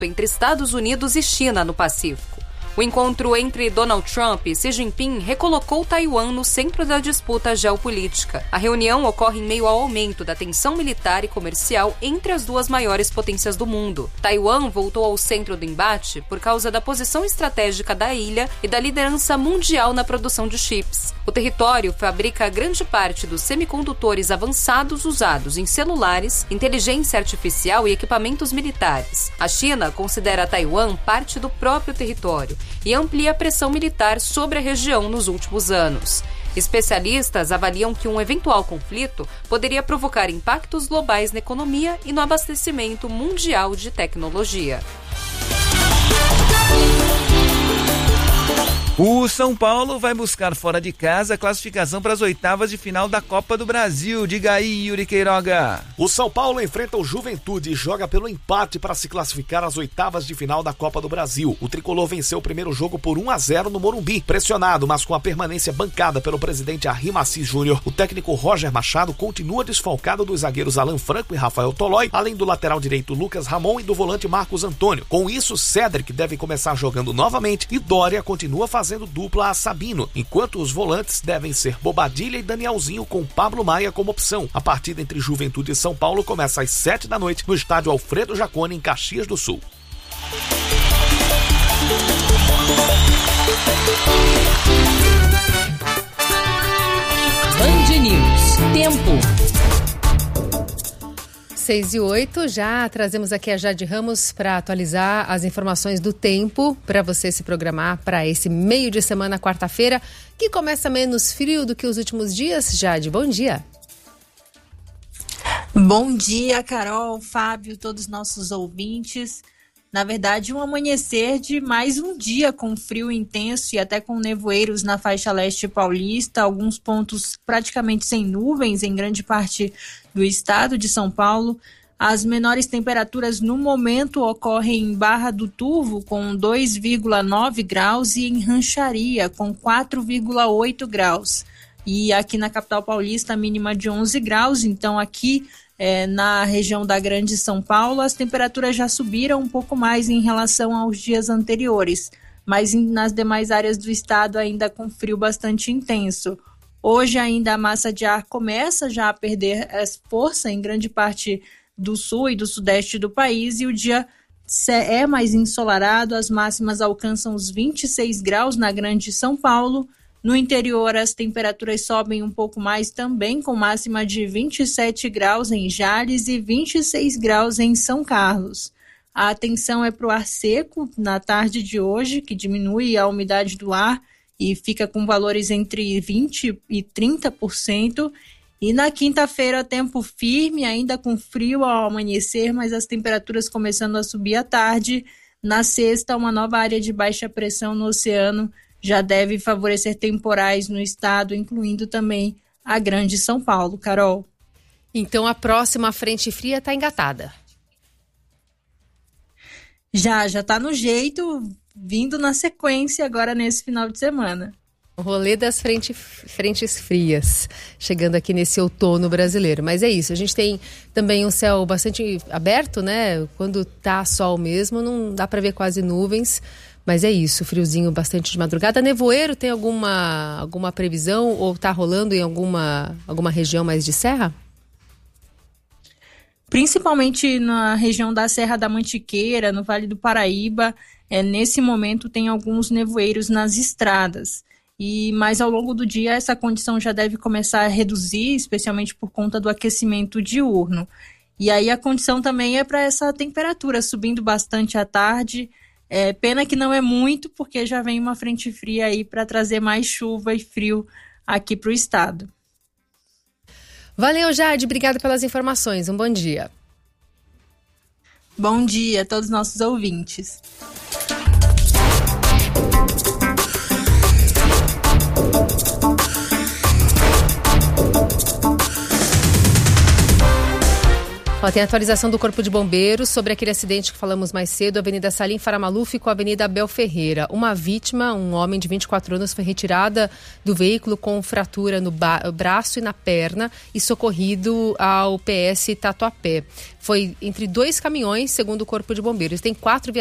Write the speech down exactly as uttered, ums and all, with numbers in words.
entre Estados Unidos e China no Pacífico. O encontro entre Donald Trump e Xi Jinping recolocou Taiwan no centro da disputa geopolítica. A reunião ocorre em meio ao aumento da tensão militar e comercial entre as duas maiores potências do mundo. Taiwan voltou ao centro do embate por causa da posição estratégica da ilha e da liderança mundial na produção de chips. O território fabrica grande parte dos semicondutores avançados usados em celulares, inteligência artificial e equipamentos militares. A China considera Taiwan parte do próprio território e amplia a pressão militar sobre a região nos últimos anos. Especialistas avaliam que um eventual conflito poderia provocar impactos globais na economia e no abastecimento mundial de tecnologia. O São Paulo vai buscar fora de casa a classificação para as oitavas de final da Copa do Brasil. Diga aí, Yuri Queiroga. O São Paulo enfrenta o Juventude e joga pelo empate para se classificar às oitavas de final da Copa do Brasil. O tricolor venceu o primeiro jogo por um a zero no Morumbi. Pressionado, mas com a permanência bancada pelo presidente Arrim Assis Júnior, o técnico Roger Machado continua desfalcado dos zagueiros Alan Franco e Rafael Tolói, além do lateral direito Lucas Ramon e do volante Marcos Antônio. Com isso, Cédric deve começar jogando novamente e Dória continua fazendo dupla a Sabino, enquanto os volantes devem ser Bobadilha e Danielzinho com Pablo Maia como opção. A partida entre Juventude e São Paulo começa às sete da noite no estádio Alfredo Jaconi, em Caxias do Sul. Band News. Tempo. seis e oito, já trazemos aqui a Jade Ramos para atualizar as informações do tempo para você se programar para esse meio de semana, quarta-feira, que começa menos frio do que os últimos dias. Jade, bom dia. Bom dia, Carol, Fábio, todos os nossos ouvintes. Na verdade, um amanhecer de mais um dia com frio intenso e até com nevoeiros na faixa leste paulista, alguns pontos praticamente sem nuvens em grande parte do estado de São Paulo. As menores temperaturas no momento ocorrem em Barra do Turvo com dois vírgula nove graus e em Rancharia com quatro vírgula oito graus. E aqui na capital paulista a mínima de onze graus, então aqui É, na região da Grande São Paulo, as temperaturas já subiram um pouco mais em relação aos dias anteriores, mas em, nas demais áreas do estado ainda com frio bastante intenso. Hoje ainda a massa de ar começa já a perder força em grande parte do sul e do sudeste do país e o dia é mais ensolarado, as máximas alcançam os vinte e seis graus na Grande São Paulo. No interior, as temperaturas sobem um pouco mais também, com máxima de vinte e sete graus em Jales e vinte e seis graus em São Carlos. A atenção é para o ar seco na tarde de hoje, que diminui a umidade do ar e fica com valores entre vinte por cento e trinta por cento. E na quinta-feira, tempo firme, ainda com frio ao amanhecer, mas as temperaturas começando a subir à tarde. Na sexta, uma nova área de baixa pressão no oceano já deve favorecer temporais no estado, incluindo também a Grande São Paulo. Carol. Então a próxima frente fria está engatada. Já, já está no jeito, vindo na sequência agora nesse final de semana. O rolê das frente, frentes frias, chegando aqui nesse outono brasileiro. Mas é isso, a gente tem também um céu bastante aberto, né? Quando tá sol mesmo, não dá para ver quase nuvens. Mas é isso, friozinho bastante de madrugada. Nevoeiro, tem alguma, alguma previsão ou está rolando em alguma, alguma região mais de serra? Principalmente na região da Serra da Mantiqueira, no Vale do Paraíba, é, nesse momento tem alguns nevoeiros nas estradas. E, mas ao longo do dia essa condição já deve começar a reduzir, especialmente por conta do aquecimento diurno. E aí a condição também é para essa temperatura subindo bastante à tarde. É, pena que não é muito, porque já vem uma frente fria aí para trazer mais chuva e frio aqui para o estado. Valeu, Jade. Obrigada pelas informações. Um bom dia. Bom dia a todos os nossos ouvintes. Ó, tem a atualização do Corpo de Bombeiros sobre aquele acidente que falamos mais cedo, Avenida Salim Faramaluf com a Avenida Abel Ferreira. Uma vítima, um homem de vinte e quatro anos, foi retirada do veículo com fratura no ba- braço e na perna e socorrido ao P S Tatuapé. Foi entre dois caminhões, segundo o Corpo de Bombeiros. Tem quatro